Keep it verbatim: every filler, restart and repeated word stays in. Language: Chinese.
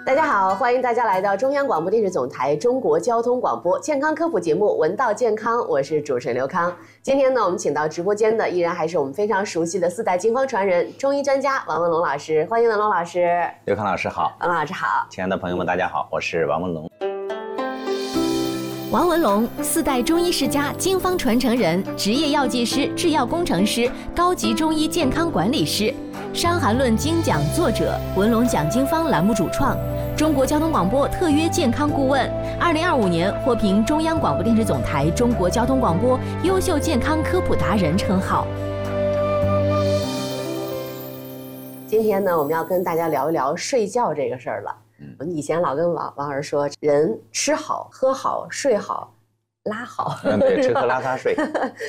大家好，欢迎大家来到中央广播电视总台中国交通广播健康科普节目《闻道健康》，我是主持人刘康。今天呢，我们请到直播间的依然还是我们非常熟悉的四代经方传人、中医专家王文龙老师，欢迎文龙老师。 刘康老师好， 王老师好， 亲爱的朋友们，大家好，我是王文龙。 王文龙，四代中医世家、经方传承人，职业药剂师、制药工程师，高级中医健康管理师，《伤寒论》精讲作者，文龙讲经方栏目主创，中国交通广播特约健康顾问，二零二五年获评中央广播电视总台中国交通广播优秀健康科普达人称号。 今天呢，我们要跟大家聊一聊睡觉这个事儿了。我们以前老跟王王老师说，人吃好、喝好、睡好、拉好， 嗯，对，吃喝拉撒睡。